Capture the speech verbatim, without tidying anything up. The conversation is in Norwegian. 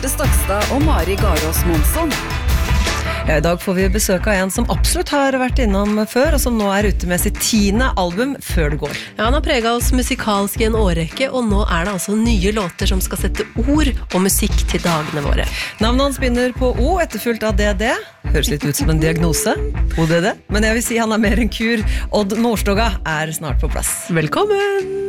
Marte Stokstad og Mari Garås Monsson. Ja, I dag får vi besøk av en som absolutt har vært innom før, og som nå er ute med sitt tiende album Før det går. Ja, han har preget oss musikalsk I en årrekke, og nå er det altså nye låter som skal sette ord og musikk til dagene våre. Navnet hans begynner på O, etterfulgt av D D. Høres litt ut som en diagnose, O D D. Men jeg vil si han er mer en kur. Odd Nordstoga er snart på plass. Velkommen!